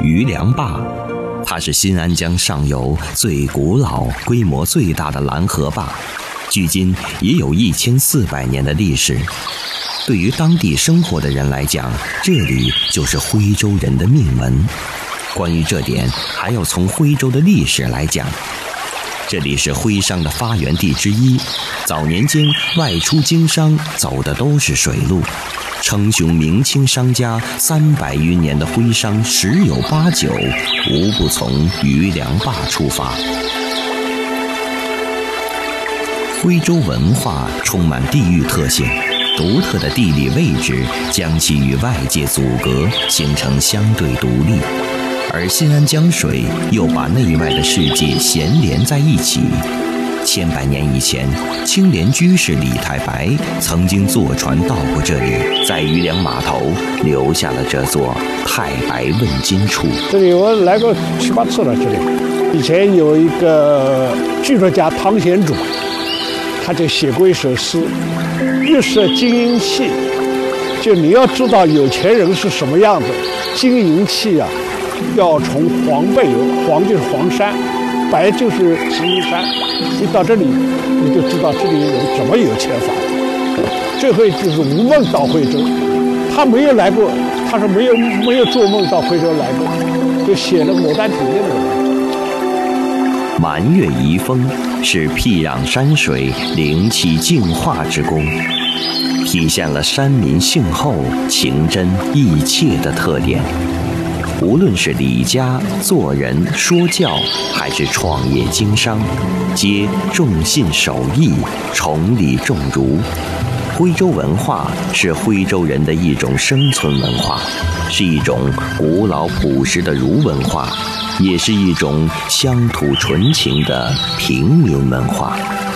余梁坝，它是新安江上游最古老、规模最大的拦河坝，距今也有1400年的历史。对于当地生活的人来讲，这里就是徽州人的命门。关于这点，还要从徽州的历史来讲。这里是徽商的发源地之一，早年间外出经商走的都是水路，称雄明清商家300余年的徽商10有8九无不从余梁坝出发。徽州文化充满地域特性，独特的地理位置将其与外界阻隔，形成相对独立。而新安江水又把内外的世界衔连在一起。千百年以前，青莲居士李太白曾经坐船到过这里，在余梁码头留下了这座太白问津处。 这里我来过7、8次了。这里以前有一个剧作家汤显祖，他就写过一首诗：玉设金银器。就你要知道有钱人是什么样子，金银器啊，要从黄背有，黄就是黄山，白就是石英山。一到这里，你就知道这里人怎么有钱法。这回就是吴孟到徽州，他没有来过，他说没有做梦到徽州来过，就写了《牡丹亭》的那个。 满月遗风是僻壤山水灵气净化之功，体现了山民性厚、情真意切的特点。无论是理家、做人、说教，还是创业经商，皆重信守义，崇礼重儒。徽州文化是徽州人的一种生存文化，是一种古老朴实的儒文化，也是一种乡土纯情的平民文化。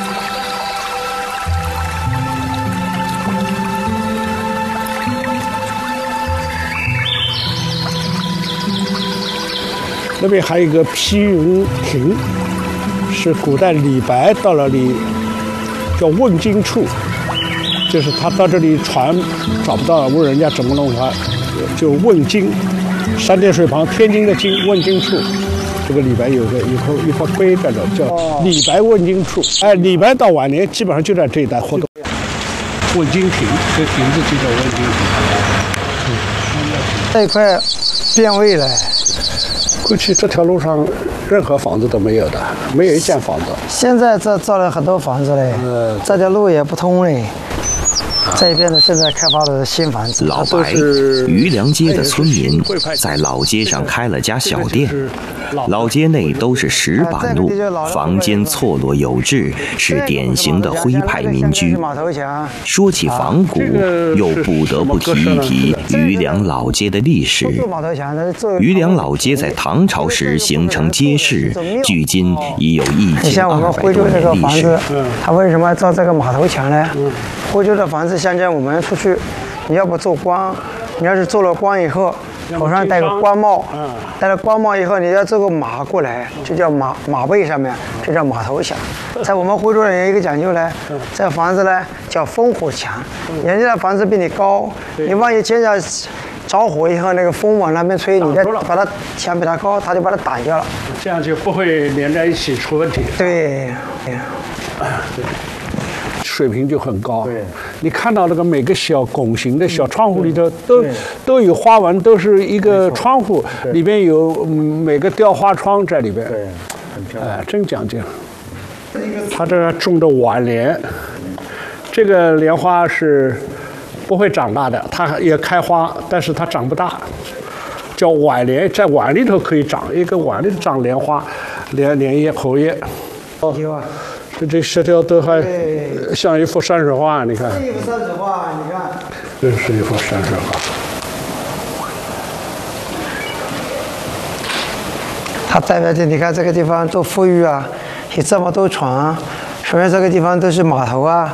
那边还有一个披云亭，是古代李白到了里叫问津处，就是他到这里船找不到，问人家怎么弄法，就问津，三点水旁天津的津，问津处。这个李白有个一块碑在这，叫李白问津处。哎，李白到晚年基本上就在这一带活动。问津亭，这亭子就叫问津亭。 这一块变味了。 过去这条路上任何房子都没有的，没有一间房子。 现在这造了很多房子嘞，这条路也不通嘞。这边呢，现在开发的新房子。 老白，余梁街的村民在老街上开了家小店，老街内都是石板路，房间错落有致，是典型的徽派民居。说起仿古，又不得不提一提余梁老街的历史。余梁老街在唐朝时形成街市，距今已有1200多年历史。 它为什么要造这个码头墙呢？徽州的房子，像我们出去，你要不做官，你要是做了官以后，头上戴个官帽，戴了官帽以后，你要做个马过来，就叫马背上面，这叫马头墙。在我们徽州人有一个讲究呢，这房子呢叫烽火墙，人家的房子比你高，你万一接着着火以后，那个风往那边吹，你再把它墙比它高，它就把它挡掉了， 这样就不会连在一起出问题。 对。 水平就很高。对，你看到那个每个小拱形的小窗户里头都有花纹，都是一个窗户里边有每个雕花窗在里边。对，很漂亮。真讲究。他这种的晚莲，这个莲花是不会长大的，它也开花，但是它长不大，叫晚莲，在碗里头可以长，一个碗里头长莲花，莲叶、荷叶。有啊。这10条都还像一幅山水画，你看。这一幅山水画，你看。这是一幅山水画。 它代表着你看这个地方多富裕啊，有这么多船，说明这个地方都是码头啊。